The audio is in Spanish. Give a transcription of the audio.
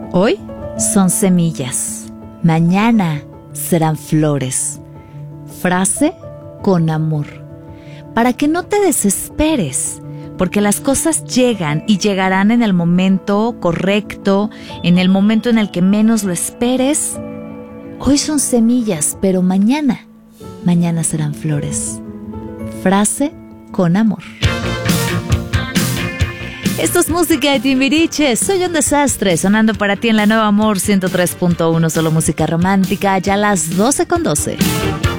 Hoy son semillas, mañana serán flores. Frase con amor. Para que no te desesperes, porque las cosas llegan y llegarán en el momento correcto, en el momento en el que menos lo esperes. Hoy son semillas, pero mañana serán flores. Frase con amor. Esto es música de Timbiriche. Soy un desastre, sonando para ti en la Nueva Amor 103.1, solo música romántica, ya a las 12:12.